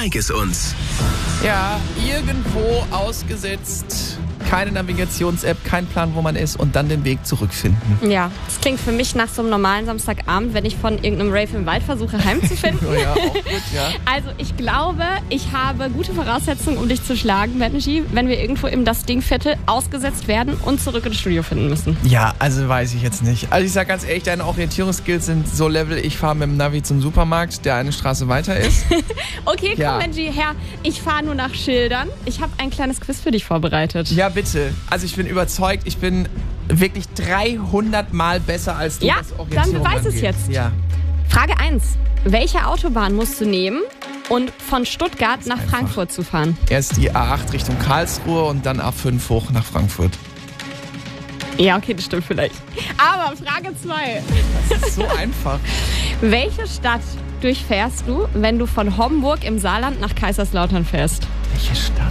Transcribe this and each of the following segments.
Zeig es uns. Ja, irgendwo ausgesetzt. Keine Navigations-App, kein Plan, wo man ist und dann den Weg zurückfinden. Ja, das klingt für mich nach so einem normalen Samstagabend, wenn ich von irgendeinem Rave im Wald versuche heimzufinden. Oh ja, auch gut, ja. Also ich glaube, ich habe gute Voraussetzungen, um dich zu schlagen, Benji, wenn wir irgendwo im Das Ding-Viertel ausgesetzt werden und zurück ins Studio finden müssen. Ja, also weiß ich jetzt nicht. Also ich sag ganz ehrlich, deine Orientierungsskills sind so Level, ich fahre mit dem Navi zum Supermarkt, der eine Straße weiter ist. Okay, komm Ja. Benji, her. Ich fahre nur nach Schildern. Ich habe ein kleines Quiz für dich vorbereitet. Ja, bitte. Also ich bin überzeugt, ich bin wirklich 300 Mal besser als du, Ja, was Orientierung dann beweis es angeht. jetzt. Ja. Frage 1. Welche Autobahn musst du nehmen, um von Stuttgart nach einfach. Frankfurt zu fahren? Erst die A8 Richtung Karlsruhe und dann A5 hoch nach Frankfurt. Ja, okay, das stimmt vielleicht. Aber Frage 2. Das ist so einfach. Welche Stadt durchfährst du, wenn du von Homburg im Saarland nach Kaiserslautern fährst? Welche Stadt?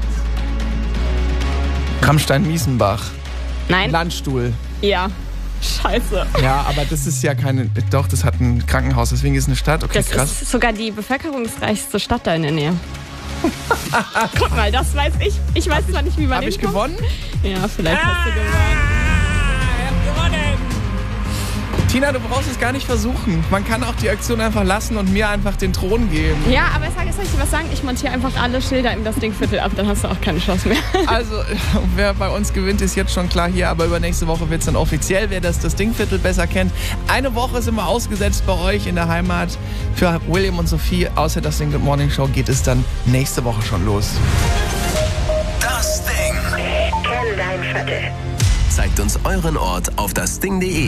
Rammstein-Miesenbach. Nein? Landstuhl. Ja. Scheiße. Ja, aber das ist ja keine... Doch, das hat ein Krankenhaus, deswegen ist es eine Stadt. Okay, Das krass. ist sogar die bevölkerungsreichste Stadt da in der Nähe. Guck mal, das weiß ich. Ich weiß zwar nicht, wie man Habe ich hinkommt. gewonnen? Ja, vielleicht hast du gewonnen. Tina, du brauchst es gar nicht versuchen. Man kann auch die Aktion einfach lassen und mir einfach den Thron geben. Ja, aber soll ich dir was sagen? Ich montiere einfach alle Schilder in das Dingviertel ab, dann hast du auch keine Chance mehr. Also, wer bei uns gewinnt, ist jetzt schon klar hier, aber übernächste Woche wird es dann offiziell, wer das Dingviertel besser kennt. Eine Woche sind wir ausgesetzt bei euch in der Heimat für William und Sophie. Außer das Ding Good Morning Show geht es dann nächste Woche schon los. Das Ding. Kenn dein Viertel. Zeigt uns euren Ort auf dasding.de.